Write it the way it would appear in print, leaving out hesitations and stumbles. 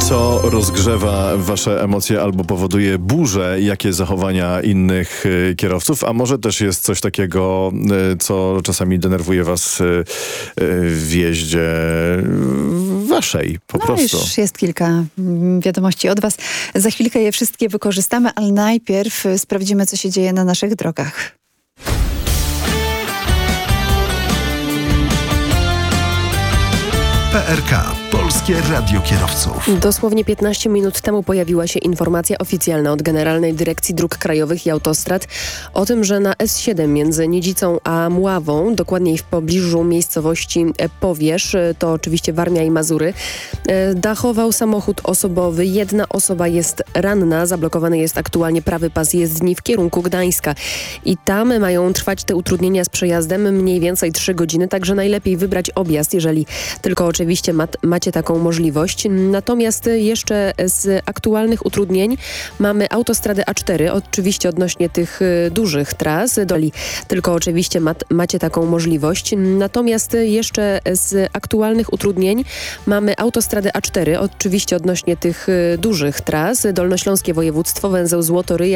Co rozgrzewa wasze emocje albo powoduje burzę? Jakie zachowania innych kierowców? A może też jest coś takiego, co czasami denerwuje was w jeździe waszej po prostu? Już jest kilka wiadomości od was. Za chwilkę je wszystkie wykorzystamy, ale najpierw sprawdzimy, co się dzieje na naszych drogach. PRK. Polskie Radio Kierowców. Dosłownie 15 minut temu pojawiła się informacja oficjalna od Generalnej Dyrekcji Dróg Krajowych i Autostrad o tym, że na S7 między Niedzicą a Mławą, dokładniej w pobliżu miejscowości Powierz, to oczywiście Warmia i Mazury, dachował samochód osobowy. Jedna osoba jest ranna. Zablokowany jest aktualnie prawy pas jezdni w kierunku Gdańska. I tam mają trwać te utrudnienia z przejazdem mniej więcej 3 godziny, także najlepiej wybrać objazd, jeżeli tylko oczywiście macie taką możliwość. Natomiast jeszcze z aktualnych utrudnień mamy autostradę A4, oczywiście odnośnie tych dużych tras, tylko oczywiście macie taką możliwość. Natomiast jeszcze z aktualnych utrudnień mamy autostradę A4, oczywiście odnośnie tych dużych tras, Dolnośląskie Województwo, węzeł Złotoryja,